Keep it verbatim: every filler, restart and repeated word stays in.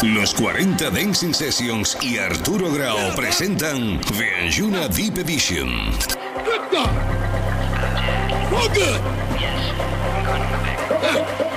Los cuarenta Dancing Sessions y Arturo Grau presentan Vianjuna Deep Edition. Good God! Oh, good!